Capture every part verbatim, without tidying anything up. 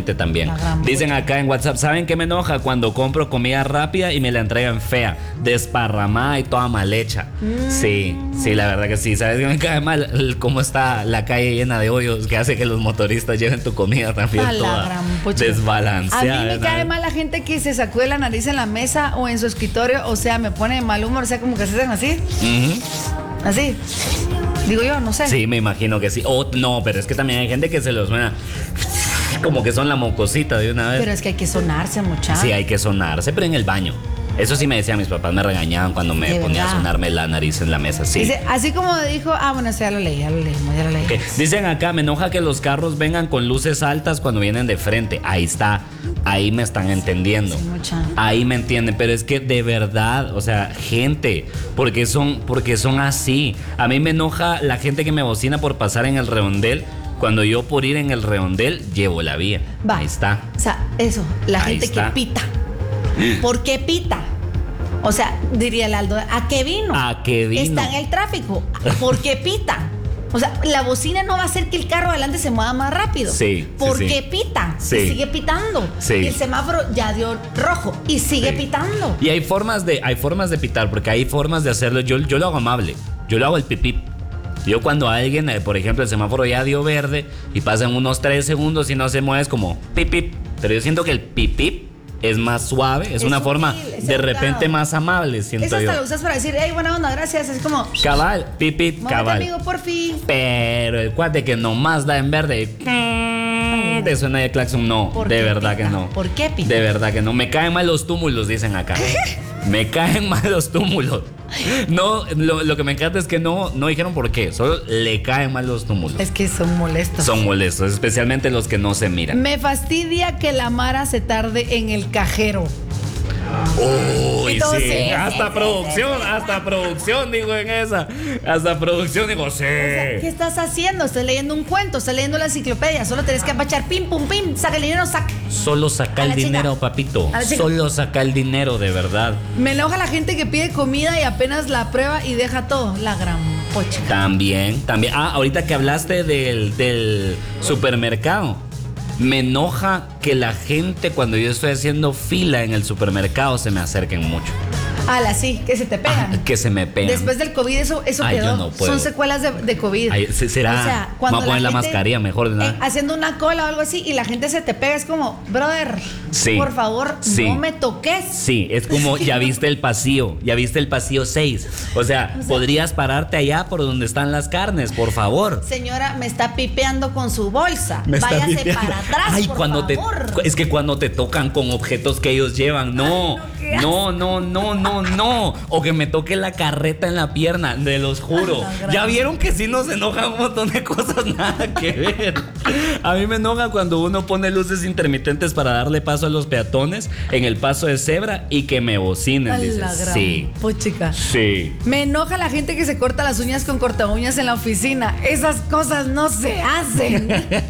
definitivamente también. Dicen acá en WhatsApp, ¿saben qué me enoja? Cuando compro comida rápida y me la entregan fea, desparramada y toda mal hecha. Mm. Sí, sí, la verdad que sí. ¿Sabes qué me cae mal? Cómo está la calle llena de hoyos que hace que los motoristas lleven tu comida también a toda desbalanceada. A mí me cae mal la gente que se sacude la nariz en la mesa o en su escritorio, o sea, me pone de mal humor, o sea, como que se hacen así. Uh-huh. Así. Digo yo, no sé. Sí, me imagino que sí. O no, pero es que también hay gente que se los suena como que son la mocosita de una vez. Pero es que hay que sonarse, muchacho. Sí, hay que sonarse, pero en el baño. Eso sí me decían mis papás, me regañaban cuando me ponía a sonarme la nariz en la mesa. Sí. Dice, así como dijo, ah, bueno, ya lo leí, ya lo leí, ya lo leí. Okay. Dicen acá, me enoja que los carros vengan con luces altas cuando vienen de frente. Ahí está, ahí me están entendiendo. Sí, mucha. Ahí me entienden, pero es que de verdad, o sea, gente, porque son, porque son así. A mí me enoja la gente que me bocina por pasar en el redondel. Cuando yo por ir en el redondel llevo la vía. Va. Ahí está. O sea, eso, la ahí gente está. que pita. ¿Por qué pita? O sea, diría el Aldo, ¿a qué vino? ¿A qué vino? Está en el tráfico. ¿Por qué pita? O sea, la bocina no va a hacer que el carro adelante se mueva más rápido. Sí. ¿Por sí, qué sí. pita? Sí. Y sigue pitando. Sí. Y el semáforo ya dio rojo y sigue sí. pitando. Y hay formas de, hay formas de pitar, porque hay formas de hacerlo. Yo, yo lo hago amable. Yo lo hago el pipip. Yo cuando alguien, por ejemplo, el semáforo ya dio verde y pasan unos tres segundos y no se mueve, es como pip pip. Pero yo siento que el pip pip es más suave, es, es una sutil, forma es de repente más amable, siento Eso yo. hasta lo usas para decir, hey, buena onda, gracias. Es como cabal, pip pip, cabal. amigo, por fin. Pero el cuate que nomás da en verde, te suena de claxon, no, de verdad pita? que no. ¿Por qué pita? De verdad que no. Me caen mal los túmulos, dicen acá. Me caen mal los túmulos. No, lo, lo que me encanta es que no, no dijeron por qué, solo le caen mal los túmulos. Es que son molestos. Son molestos, especialmente los que no se miran. Me fastidia que la Mara se tarde en el cajero. Uy, entonces, sí, hasta sí, producción, sí, sí. hasta producción digo en esa, hasta producción digo, sí. O sea, ¿qué estás haciendo? Estás leyendo un cuento, estás leyendo la enciclopedia, solo tenés que apachar, pim, pum, pim, saca el dinero, saca. Solo saca el dinero, chica. Papito, solo saca el dinero, de verdad. Me enoja la gente que pide comida y apenas la prueba y deja todo, la gran pocha. También, también, ah, ahorita que hablaste del, del supermercado. Me enoja que la gente cuando yo estoy haciendo fila en el supermercado se me acerquen mucho. Ala, sí, que se te pegan. Ah, que se me pegan. Después del COVID eso, eso Ay, quedó. yo no puedo. Son secuelas de, de COVID. Ay, será. O sea, cuando vamos a poner la, la mascarilla mejor de nada. Eh, haciendo una cola o algo así y la gente se te pega, es como, brother, sí, por favor, sí. no me toques. Sí, es como, ya viste el pasillo, ya viste el pasillo seis. O sea, o sea, podrías pararte allá por donde están las carnes, por favor. Señora, me está pipeando con su bolsa. Me Váyase pipeando. para atrás, Ay, por cuando favor. Te, es que cuando te tocan con objetos que ellos llevan, no, Ay, no, no, no, no, no. O que me toque la carreta en la pierna, te los juro. Ay, ya vieron que sí nos enojan un montón de cosas, nada que ver. A mí me enoja cuando uno pone luces intermitentes para darle paso a los peatones en el paso de cebra y que me bocinen, dices. Sí. Puchica. Sí. Me enoja la gente que se corta las uñas con corta uñas en la oficina. Esas cosas no se hacen.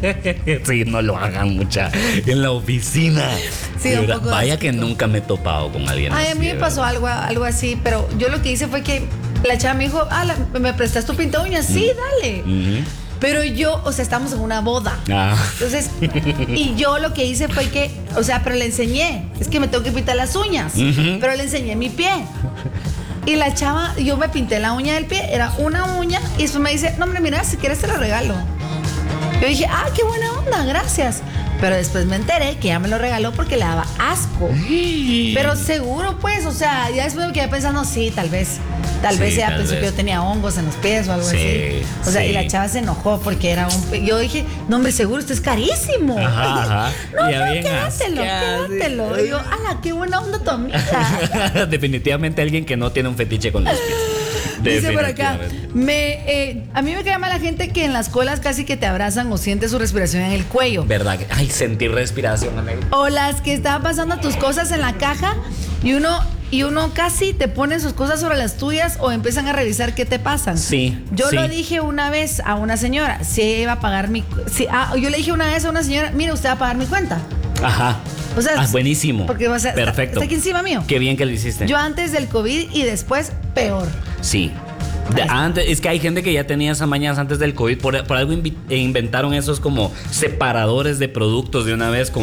Sí, no lo hagan mucha en la oficina. Sí, un poco vaya que nunca me he topado con alguien. Ay, así, a mí me pasó algo, algo así, pero yo lo que hice fue que la chava me dijo, ah, la, ¿me prestas tu pinta uñas? Sí, dale. Uh-huh. Pero yo, o sea, estamos en una boda. Ah. Entonces, y yo lo que hice fue que, o sea, pero le enseñé, es que me tengo que pintar las uñas, uh-huh. pero le enseñé mi pie. Y la chava, yo me pinté la uña del pie, era una uña, y después me dice, no, hombre, mira, si quieres te la regalo. Yo dije, ah, qué buena onda, gracias. Pero después me enteré que ella me lo regaló porque le daba asco. Pero seguro, pues, o sea, ya después me quedé pensando, sí, tal vez, tal sí, vez ella tal pensó vez. que yo tenía hongos en los pies o algo sí, así. O sea, sí. y la chava se enojó porque era un... Yo dije, no, hombre, seguro, esto es carísimo. Ajá, ajá. No, ya no, quédatelo, quédatelo. Y yo, ala, qué buena onda tu amiga. Definitivamente alguien que no tiene un fetiche con los pies. Dice por acá, me, eh, a mí me cae mal la gente que en las colas casi que te abrazan o sientes su respiración en el cuello. ¿Verdad? Ay, sentir respiración, amigo. O las que estaban pasando tus cosas en la caja y uno, y uno casi te pone sus cosas sobre las tuyas o empiezan a revisar qué te pasan. Sí. Yo sí. lo dije una vez a una señora, si iba a pagar mi... Si, ah, yo le dije una vez a una señora, mire, usted va a pagar mi cuenta. Ajá. O sea, ah, buenísimo. Porque o sea, perfecto. Está, está aquí encima mío. Qué bien que lo hiciste. Yo antes del COVID y después peor. Sí. De, antes, es que hay gente que ya tenía esas mañanas antes del COVID. Por, por algo invi- inventaron esos como separadores de productos de una vez. Como